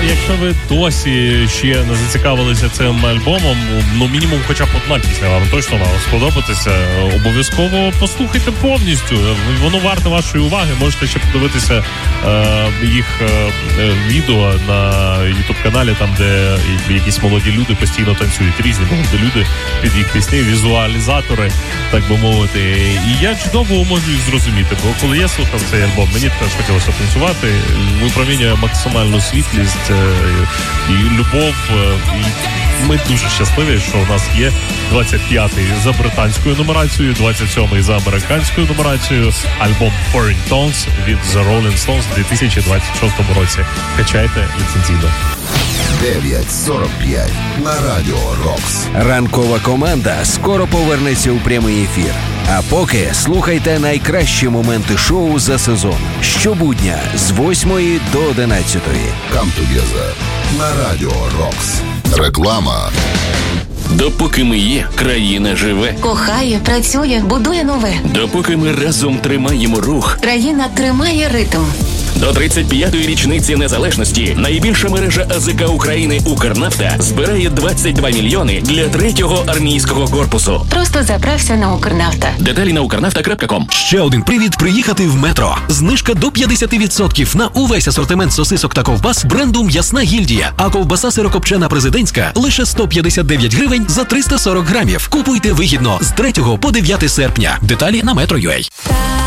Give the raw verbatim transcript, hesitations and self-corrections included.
якщо ви досі ще не зацікавилися цим альбомом, ну мінімум хоча б одна пісня вам точно мала сподобатися. Обов'язково послухайте повністю. Воно варте вашої уваги. Можете ще подивитися е, їх е, відео на ютуб-каналі, там, де якісь молоді люди постійно танцюють. Різні молоді люди під їх пісні, візуалізатори, так би мовити. І я чудово можу їх зрозуміти, бо коли я слухав цей альбом, мені теж хотілося танцювати. Випромінює максимальну світлість і любов. І ми дуже щасливі, що у нас є двадцять п'ятий за британською нумерацією, двадцять сьомий за американською нумерацією альбом Foreign Tones від The Rolling Stones у дві тисячі двадцять шостому році. Качайте ліцензійно. дев'ять сорок п'ять на Радіо Рокс. Ранкова команда скоро повернеться у прямий ефір. А поки слухайте найкращі моменти шоу за сезон. Щобудня з восьмої до одинадцятої. Come together на Радіо Рокс. Реклама. Допоки ми є, країна живе. Кохає, працює, будує нове. Допоки ми разом тримаємо рух. Країна тримає ритм. До тридцять п'ятої річниці незалежності найбільша мережа АЗК України «Укрнафта» збирає двадцять два мільйони для третього армійського корпусу. Просто заправся на «Укрнафта». Деталі на укрнафта крапка ком. Ще один привід приїхати в Метро. Знижка до п'ятдесят відсотків на увесь асортимент сосисок та ковбас бренду «М'ясна гільдія». А ковбаса сирокопчена президентська лише сто п'ятдесят дев'ять гривень за триста сорок грамів. Купуйте вигідно з третього по дев'яте серпня. Деталі на метро крапка ю а.